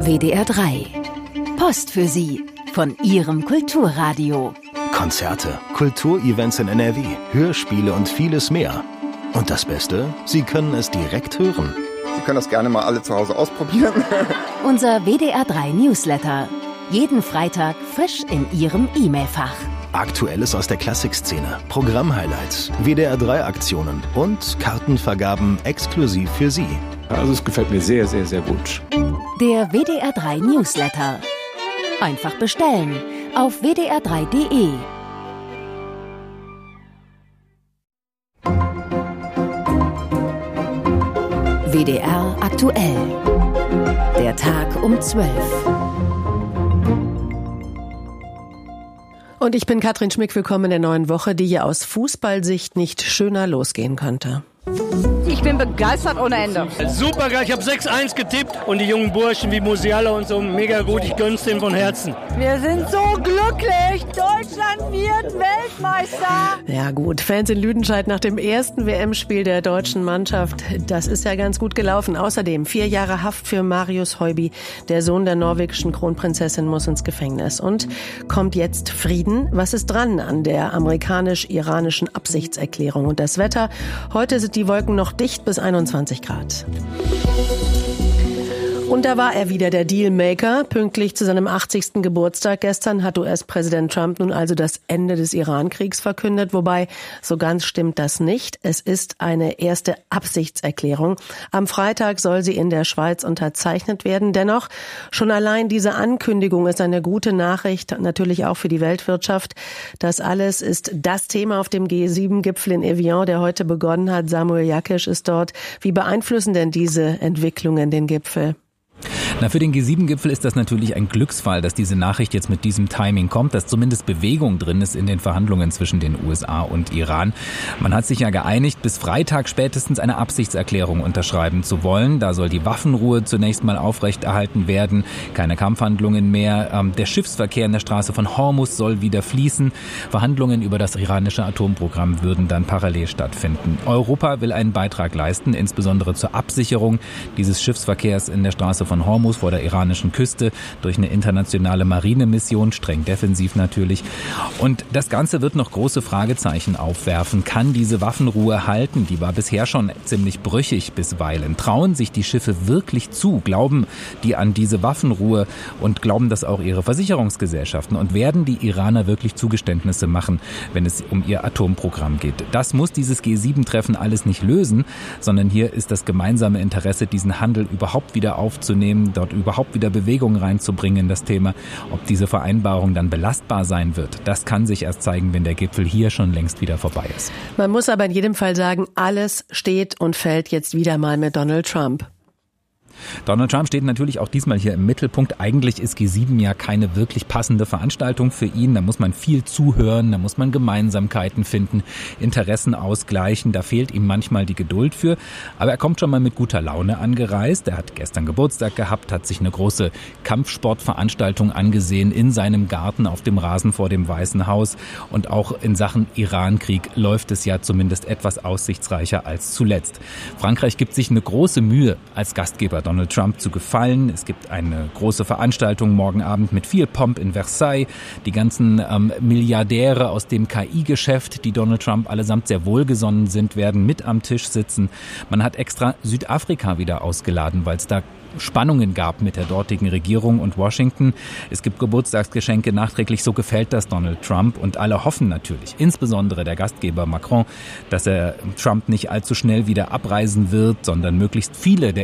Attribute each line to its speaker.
Speaker 1: WDR 3. Post für Sie von Ihrem Kulturradio.
Speaker 2: Konzerte, Kulturevents in NRW, Hörspiele und vieles mehr. Und das Beste, Sie können es direkt hören.
Speaker 3: Sie können das gerne mal alle zu Hause ausprobieren.
Speaker 1: Unser WDR 3 Newsletter. Jeden Freitag frisch in Ihrem E-Mail-Fach.
Speaker 2: Aktuelles aus der Klassikszene, Programmhighlights, WDR 3 Aktionen und Kartenvergaben exklusiv für Sie.
Speaker 4: Also es gefällt mir sehr, sehr, sehr gut.
Speaker 1: Der WDR 3 Newsletter. Einfach bestellen auf wdr3.de. WDR aktuell. Der Tag um 12.
Speaker 5: Und ich bin Katrin Schmick, willkommen in der neuen Woche, die ja aus Fußballsicht nicht schöner losgehen könnte.
Speaker 6: Ich bin begeistert ohne Ende.
Speaker 7: Super geil, ich habe 6-1 getippt und die jungen Burschen wie Musiala und so, mega gut, ich gönn's denen von Herzen.
Speaker 6: Wir sind so glücklich, Deutschland wird Weltmeister.
Speaker 5: Ja gut, Fans in Lüdenscheid nach dem ersten WM-Spiel der deutschen Mannschaft, das ist ja ganz gut gelaufen. Außerdem 4 Jahre Haft für Marius Høiby, der Sohn der norwegischen Kronprinzessin, muss ins Gefängnis. Und kommt jetzt Frieden? Was ist dran an der amerikanisch-iranischen Absichtserklärung? Und das Wetter? Heute sind die Wolken noch dicht bis 21 Grad. Und da war er wieder, der Dealmaker. Pünktlich zu seinem 80. Geburtstag gestern hat US-Präsident Trump nun also das Ende des Iran-Kriegs verkündet. Wobei, so ganz stimmt das nicht. Es ist eine erste Absichtserklärung. Am Freitag soll sie in der Schweiz unterzeichnet werden. Dennoch, schon allein diese Ankündigung ist eine gute Nachricht, natürlich auch für die Weltwirtschaft. Das alles ist das Thema auf dem G7-Gipfel in Evian, der heute begonnen hat. Samuel Jakisch ist dort. Wie beeinflussen denn diese Entwicklungen den Gipfel?
Speaker 8: Na, für den G7-Gipfel ist das natürlich ein Glücksfall, dass diese Nachricht jetzt mit diesem Timing kommt, dass zumindest Bewegung drin ist in den Verhandlungen zwischen den USA und Iran. Man hat sich ja geeinigt, bis Freitag spätestens eine Absichtserklärung unterschreiben zu wollen. Da soll die Waffenruhe zunächst mal aufrechterhalten werden, keine Kampfhandlungen mehr. Der Schiffsverkehr in der Straße von Hormuz soll wieder fließen. Verhandlungen über das iranische Atomprogramm würden dann parallel stattfinden. Europa will einen Beitrag leisten, insbesondere zur Absicherung dieses Schiffsverkehrs in der Straße von Hormuz vor der iranischen Küste durch eine internationale Marinemission, streng defensiv natürlich. Und das Ganze wird noch große Fragezeichen aufwerfen. Kann diese Waffenruhe halten? Die war bisher schon ziemlich brüchig bisweilen. Trauen sich die Schiffe wirklich zu? Glauben die an diese Waffenruhe und glauben das auch ihre Versicherungsgesellschaften? Und werden die Iraner wirklich Zugeständnisse machen, wenn es um ihr Atomprogramm geht? Das muss dieses G7-Treffen alles nicht lösen, sondern hier ist das gemeinsame Interesse, diesen Handel überhaupt wieder aufzunehmen, dort überhaupt wieder Bewegung reinzubringen in das Thema. Ob diese Vereinbarung dann belastbar sein wird, das kann sich erst zeigen, wenn der Gipfel hier schon längst wieder vorbei ist.
Speaker 5: Man muss aber in jedem Fall sagen, alles steht und fällt jetzt wieder mal mit Donald Trump.
Speaker 8: Donald Trump steht natürlich auch diesmal hier im Mittelpunkt. Eigentlich ist G7 ja keine wirklich passende Veranstaltung für ihn. Da muss man viel zuhören, da muss man Gemeinsamkeiten finden, Interessen ausgleichen. Da fehlt ihm manchmal die Geduld für. Aber er kommt schon mal mit guter Laune angereist. Er hat gestern Geburtstag gehabt, hat sich eine große Kampfsportveranstaltung angesehen in seinem Garten auf dem Rasen vor dem Weißen Haus. Und auch in Sachen Iran-Krieg läuft es ja zumindest etwas aussichtsreicher als zuletzt. Frankreich gibt sich eine große Mühe als Gastgeber Donald Trump zu gefallen. Es gibt eine große Veranstaltung morgen Abend mit viel Pomp in Versailles. Die ganzen Milliardäre aus dem KI-Geschäft, die Donald Trump allesamt sehr wohlgesonnen sind, werden mit am Tisch sitzen. Man hat extra Südafrika wieder ausgeladen, weil es da Spannungen gab mit der dortigen Regierung und Washington. Es gibt Geburtstagsgeschenke nachträglich, so gefällt das Donald Trump. Und alle hoffen natürlich, insbesondere der Gastgeber Macron, dass er Trump nicht allzu schnell wieder abreisen wird, sondern möglichst viele der